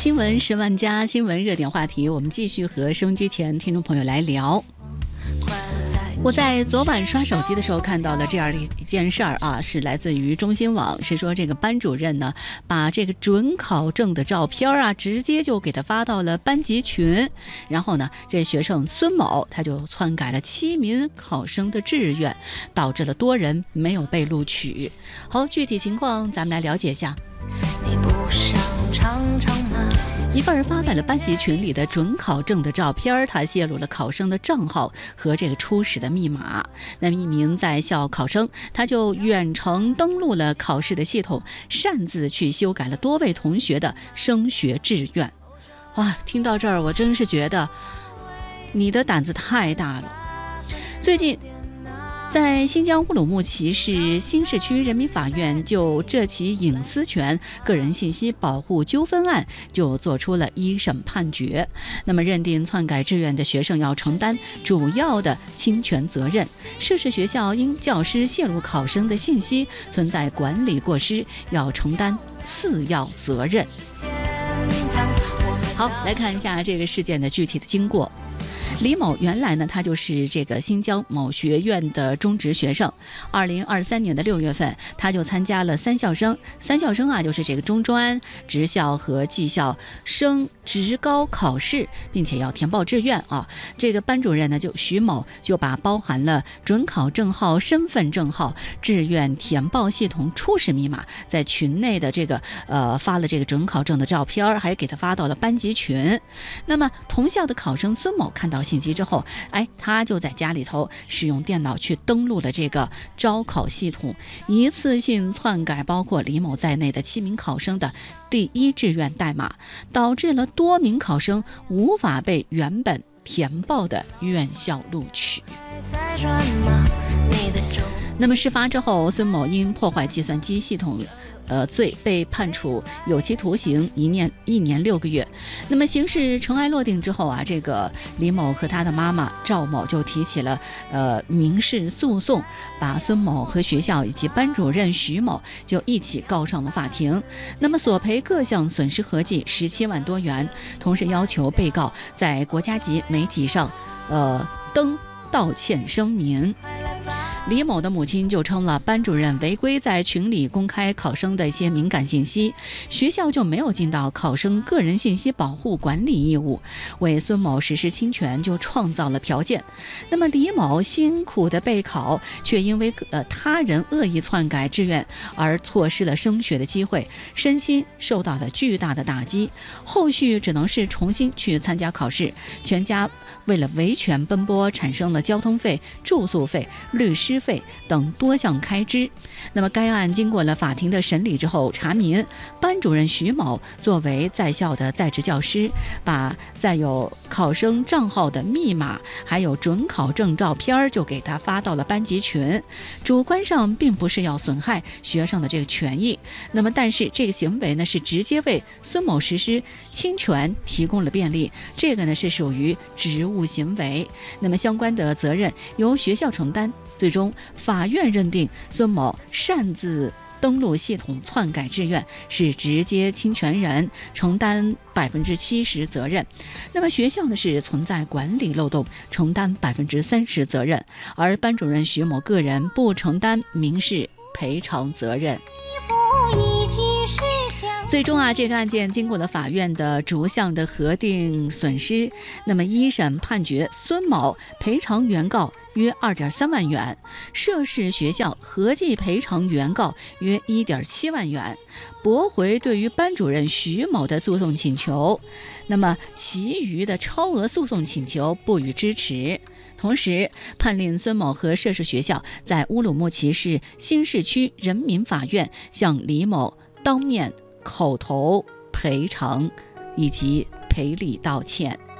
新闻10万加，新闻热点话题，我们继续和收音机前听众朋友来聊。我在昨晚刷手机的时候看到了这样的一件事儿啊，是来自于中新网，是说这个班主任呢，把这个准考证的照片啊，直接就给他发到了班级群，然后呢，这学生孙某他就篡改了7名考生的志愿，导致了多人没有被录取。好，具体情况咱们来了解一下。你不想尝尝吗？一份发在了班级群里的准考证的照片，它泄露了考生的账号和这个初始的密码。那么一名在校考生，他就远程登录了考试的系统，擅自去修改了多位同学的升学志愿。啊，听到这儿，我真是觉得你的胆子太大了。最近在新疆乌鲁木齐市新市区人民法院就这起隐私权个人信息保护纠纷案就作出了一审判决，那么认定篡改志愿的学生要承担主要的侵权责任，涉事学校因教师泄露考生的信息存在管理过失，要承担次要责任。好，来看一下这个事件的具体的经过。李某原来呢，他就是这个新疆某学院的中职学生。2023年的6月份，他就参加了三校生啊，就是这个中专、职校和技校升职高考试，并且要填报志愿啊。这个班主任呢，就徐某就把包含了准考证号、身份证号、志愿填报系统初始密码，在群内的这个发了这个准考证的照片，还给他发到了班级群。那么同校的考生孙某看到信息之后，他就在家里头使用电脑去登录了这个招考系统，一次性篡改包括李某在内的7名考生的第一志愿代码，导致了多名考生无法被原本填报的院校录取。那么事发之后，孙某因破坏计算机系统罪被判处有期徒刑1年6个月。那么刑事尘埃落定之后啊，这个李某和他的妈妈赵某就提起了民事诉讼，把孙某和学校以及班主任徐某就一起告上了法庭。那么索赔各项损失合计17万多元，同时要求被告在国家级媒体上登道歉声明。李某的母亲就称了，班主任违规在群里公开考生的一些敏感信息，学校就没有尽到考生个人信息保护管理义务，为孙某实施侵权就创造了条件。那么李某辛苦的备考，却因为他人恶意篡改志愿而错失了升学的机会，身心受到了巨大的打击，后续只能是重新去参加考试，全家为了维权奔波，产生了交通费、住宿费、律师费等多项开支。那么该案经过了法庭的审理之后，查明班主任徐某作为在校的在职教师，把载有考生账号的密码还有准考证照片就给他发到了班级群，主观上并不是要损害学生的这个权益，那么但是这个行为呢是直接为孙某实施侵权提供了便利，这个呢是属于职务行为，那么相关的责任由学校承担。最终法院认定孙某擅自登录系统篡改志愿是直接侵权人，承担70%责任。那么学校呢是存在管理漏洞，承担30%责任，而班主任徐某个人不承担民事赔偿责任。最终啊，这个案件经过了法院的逐项的核定损失，那么一审判决孙某赔偿原告约2.3万元，涉事学校合计赔偿原告约1.7万元，驳回对于班主任徐某的诉讼请求，那么其余的超额诉讼请求不予支持。同时判令孙某和涉事学校在乌鲁木齐市新市区人民法院向李某当面口头赔偿以及赔礼道歉。